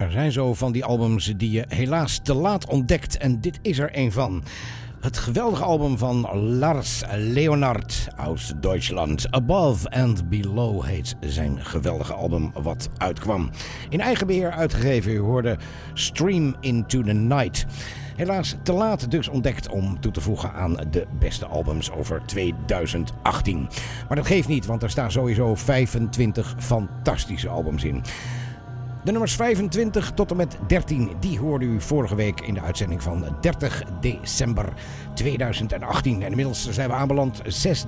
Er zijn zo van die albums die je helaas te laat ontdekt en dit is er een van. Het geweldige album van Lars Leonard uit Duitsland. Above and Below heet zijn geweldige album wat uitkwam. In eigen beheer uitgegeven, u hoorde Stream Into the Night. Helaas te laat dus ontdekt om toe te voegen aan de beste albums over 2018. Maar dat geeft niet, want er staan sowieso 25 fantastische albums in. De nummers 25 tot en met 13, die hoorde u vorige week in de uitzending van 30 december 2018. En inmiddels zijn we aanbeland 6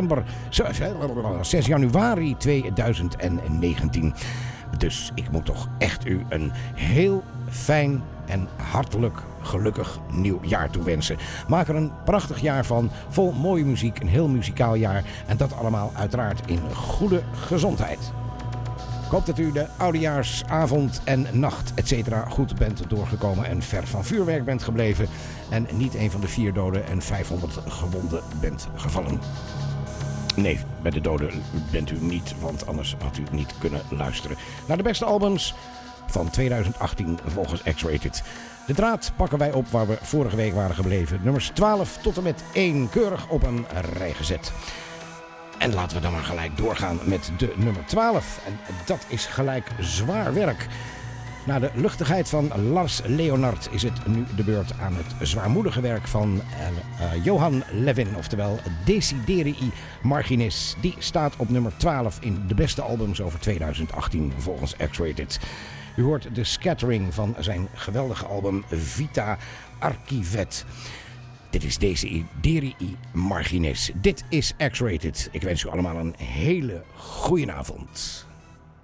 januari 2019. Dus ik moet toch echt u een heel fijn en hartelijk gelukkig nieuw jaar toewensen. Maak er een prachtig jaar van, vol mooie muziek, een heel muzikaal jaar. En dat allemaal uiteraard in goede gezondheid. Ik hoop dat u de oudejaarsavond en nacht, etc. goed bent doorgekomen en ver van vuurwerk bent gebleven. En niet een van de 4 doden en 500 gewonden bent gevallen. Nee, bij de doden bent u niet, want anders had u niet kunnen luisteren naar de beste albums van 2018 volgens X-Rated. De draad pakken wij op waar we vorige week waren gebleven. Nummers 12 tot en met 1 keurig op een rij gezet. En laten we dan maar gelijk doorgaan met de nummer 12. En dat is gelijk zwaar werk. Na de luchtigheid van Lars Leonard is het nu de beurt aan het zwaarmoedige werk van Johan Levin, oftewel Desiderii Marginis. Die staat op nummer 12 in de beste albums over 2018 volgens X-Rated. U hoort de scattering van zijn geweldige album Vita Archivet. Dit is Desiderii Marginis. Dit is X-Rated. Ik wens u allemaal een hele goeie avond.